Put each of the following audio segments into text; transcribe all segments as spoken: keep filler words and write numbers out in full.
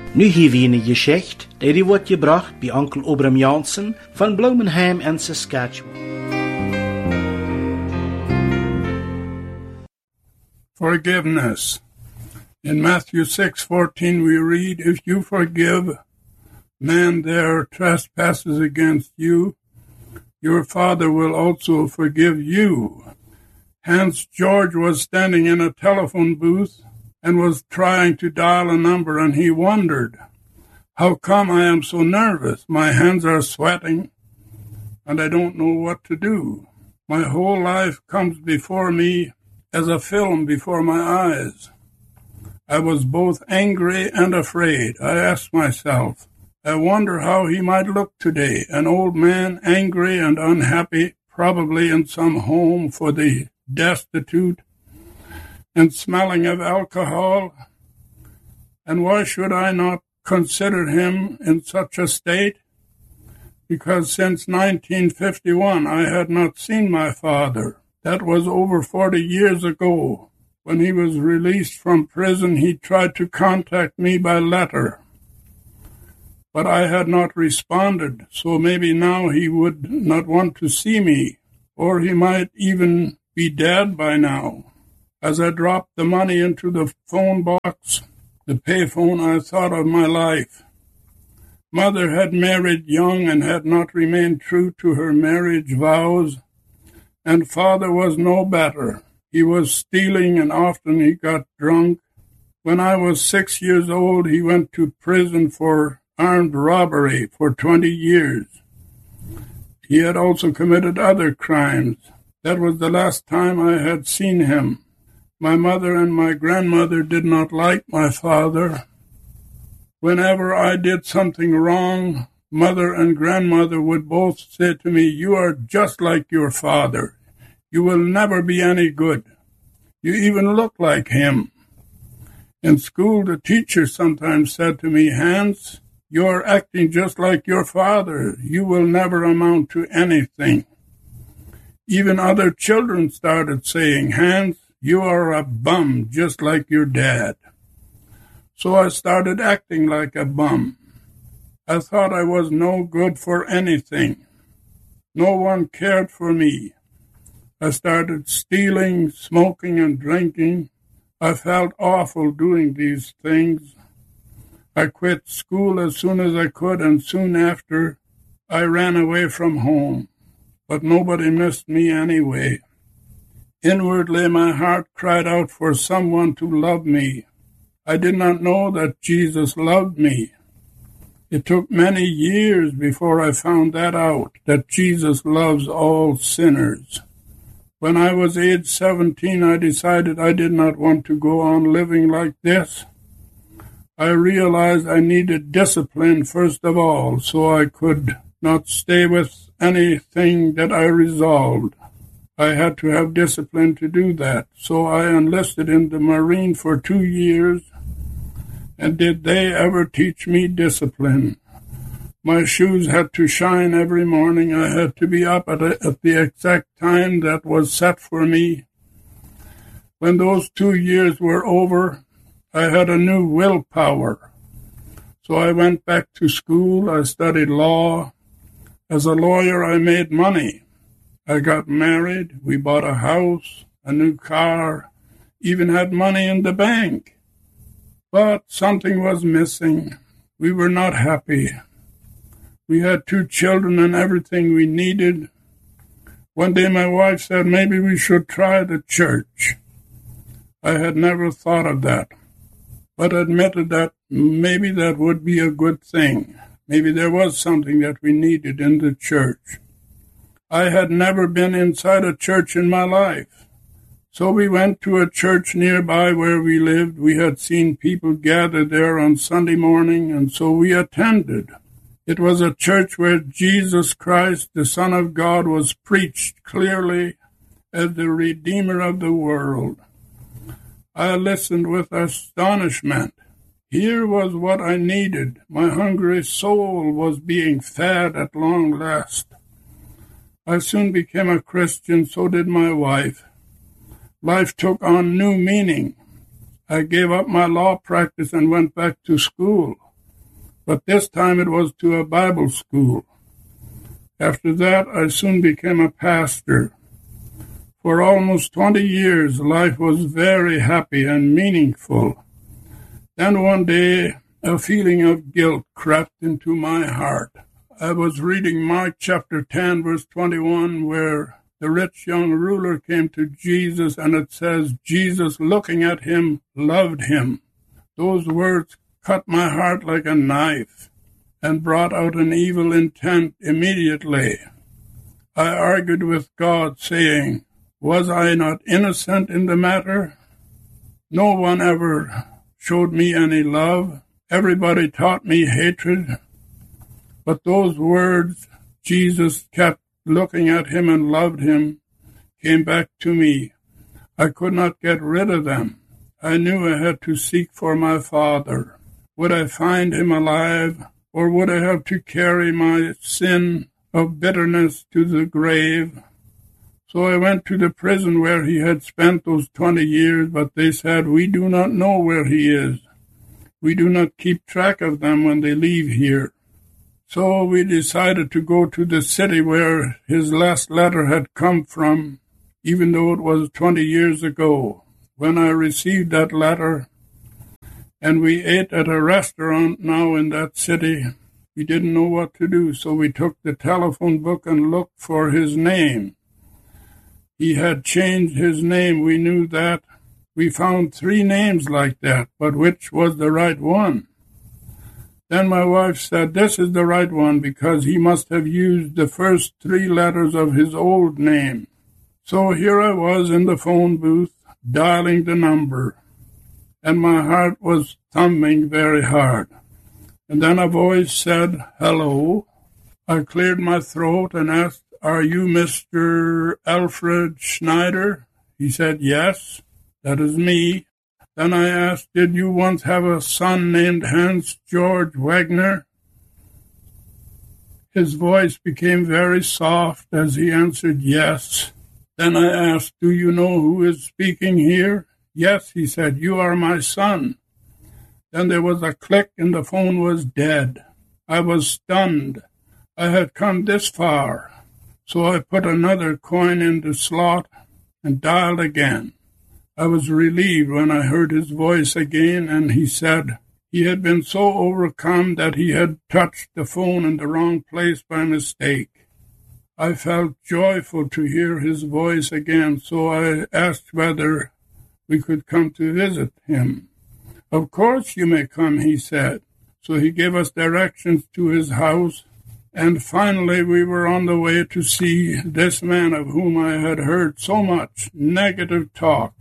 Nu hier wie een geschicht, die wordt gebracht bij onkel Obram Jansen van Bloemenheim en Saskatchewan. Forgiveness. In Matthew six fourteen we read, "If you forgive man their trespasses against you, your Father will also forgive you." Hans George was standing in a telephone booth and was trying to dial a number, and he wondered, "How come I am so nervous? My hands are sweating, and I don't know what to do. My whole life comes before me as a film before my eyes." I was both angry and afraid. I asked myself, I wonder how he might look today, an old man, angry and unhappy, probably in some home for the destitute, and smelling of alcohol. And why should I not consider him in such a state? Because since nineteen fifty-one I had not seen my father. That was over forty years ago. When he was released from prison, he tried to contact me by letter. But I had not responded, so maybe now he would not want to see me, or he might even be dead by now. As I dropped the money into the phone box, the payphone, I thought of my life. Mother had married young and had not remained true to her marriage vows, and father was no better. He was stealing, and often he got drunk. When I was six years old, he went to prison for armed robbery for twenty years. He had also committed other crimes. That was the last time I had seen him. My mother and my grandmother did not like my father. Whenever I did something wrong, mother and grandmother would both say to me, "You are just like your father. You will never be any good. You even look like him." In school, the teacher sometimes said to me, "Hans, you are acting just like your father. You will never amount to anything." Even other children started saying, "Hans, you are a bum just like your dad." So I started acting like a bum. I thought I was no good for anything. No one cared for me. I started stealing, smoking, and drinking. I felt awful doing these things. I quit school as soon as I could, and soon after I ran away from home. But nobody missed me anyway. Inwardly, my heart cried out for someone to love me. I did not know that Jesus loved me. It took many years before I found that out, that Jesus loves all sinners. When I was age seventeen, I decided I did not want to go on living like this. I realized I needed discipline first of all, so I could not stay with anything that I resolved. I had to have discipline to do that, so I enlisted in the Marine for two years. And did they ever teach me discipline? My shoes had to shine every morning. I had to be up at, a, at the exact time that was set for me. When those two years were over, I had a new willpower. So I went back to school. I studied law. As a lawyer, I made money. I got married. We bought a house, a new car, even had money in the bank. But something was missing. We were not happy. We had two children and everything we needed. One day my wife said, "Maybe we should try the church." I had never thought of that, but admitted that maybe that would be a good thing. Maybe there was something that we needed in the church. I had never been inside a church in my life. So we went to a church nearby where we lived. We had seen people gather there on Sunday morning, and so we attended. It was a church where Jesus Christ, the Son of God, was preached clearly as the Redeemer of the world. I listened with astonishment. Here was what I needed. My hungry soul was being fed at long last. I soon became a Christian, so did my wife. Life took on new meaning. I gave up my law practice and went back to school. but this time it was to a Bible school. After that, I soon became a pastor. For almost twenty years, life was very happy and meaningful. Then one day, a feeling of guilt crept into my heart. I was reading Mark chapter ten, verse twenty-one, where the rich young ruler came to Jesus, and it says, Jesus, looking at him, loved him. Those words cut my heart like a knife and brought out an evil intent immediately. I argued with God, saying, was I not innocent in the matter? No one ever showed me any love. Everybody taught me hatred. But those words, Jesus kept looking at him and loved him, came back to me. I could not get rid of them. I knew I had to seek for my Father. Would I find him alive, or would I have to carry my sin of bitterness to the grave? So I went to the prison where he had spent those twenty years, but they said, we do not know where he is. We do not keep track of them when they leave here. So we decided to go to the city where his last letter had come from, even though it was twenty years ago. When I received that letter, and we ate at a restaurant now in that city, we didn't know what to do, so we took the telephone book and looked for his name. He had changed his name, we knew that. We found three names like that, but which was the right one? Then my wife said, this is the right one because he must have used the first three letters of his old name. So here I was in the phone booth, dialing the number, and my heart was thumping very hard. And then a voice said, hello. I cleared my throat and asked, are you Mister Alfred Schneider? He said, yes, that is me. Then I asked, did you once have a son named Hans Georg Wagner? His voice became very soft as he answered, yes. Then I asked, do you know who is speaking here? Yes, he said, you are my son. Then there was a click and the phone was dead. I was stunned. I had come this far. So I put another coin in the slot and dialed again. I was relieved when I heard his voice again, and he said he had been so overcome that he had touched the phone in the wrong place by mistake. I felt joyful to hear his voice again, so I asked whether we could come to visit him. Of course you may come, he said. So he gave us directions to his house. And finally we were on the way to see this man of whom I had heard so much negative talk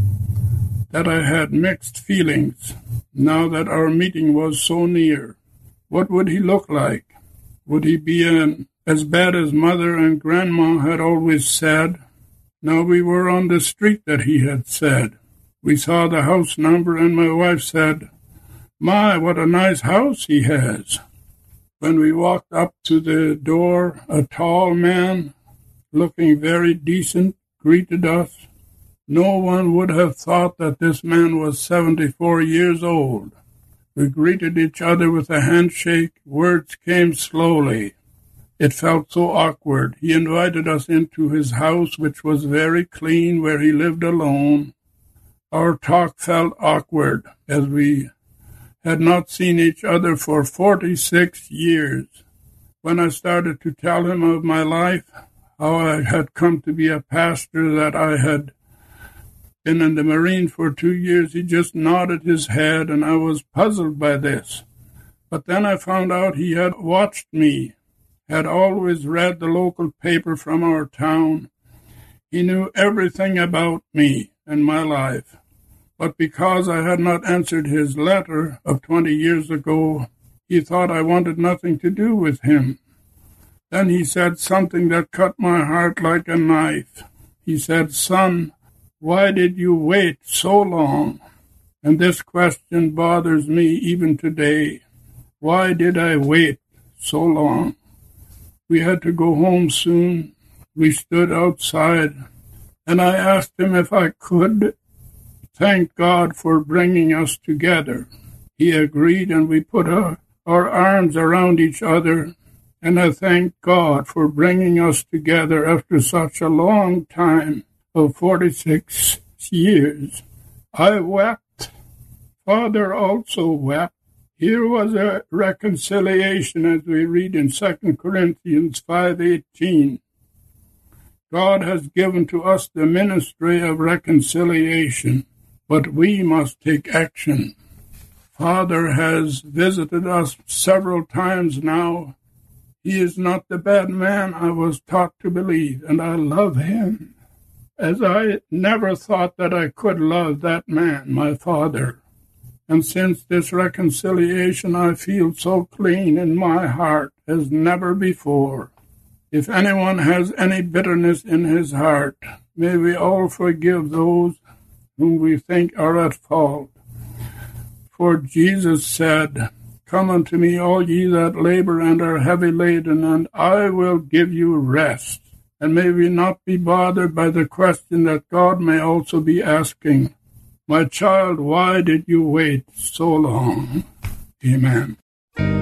that I had mixed feelings now that our meeting was so near. What would he look like? Would he be an, as bad as Mother and Grandma had always said? Now we were on the street that he had said. We saw the house number and my wife said, my, what a nice house he has. When we walked up to the door, a tall man, looking very decent, greeted us. No one would have thought that this man was seventy-four years old. We greeted each other with a handshake. Words came slowly. It felt so awkward. He invited us into his house, which was very clean, where he lived alone. Our talk felt awkward, as we had not seen each other for forty-six years. When I started to tell him of my life, how I had come to be a pastor, that I had been in the Marine for two years, he just nodded his head, and I was puzzled by this. But then I found out he had watched me, had always read the local paper from our town. He knew everything about me and my life. But because I had not answered his letter of twenty years ago, he thought I wanted nothing to do with him. Then he said something that cut my heart like a knife. He said, son, why did you wait so long? And this question bothers me even today. Why did I wait so long? We had to go home soon. We stood outside, and I asked him if I could thank God for bringing us together. He agreed, and we put a our arms around each other, and I thank God for bringing us together after such a long time of forty-six years. I wept. Father also wept. Here was a reconciliation as we read in Second Corinthians five eighteen. God has given to us the ministry of reconciliation, but we must take action. Father has visited us several times now. He is not the bad man I was taught to believe, and I love him, as I never thought that I could love that man, my father. And since this reconciliation, I feel so clean in my heart as never before. If anyone has any bitterness in his heart, may we all forgive those whom we think are at fault. For Jesus said, "Come unto me, all ye that labor and are heavy laden, and I will give you rest." And may we not be bothered by the question that God may also be asking, "My child, why did you wait so long?" Amen.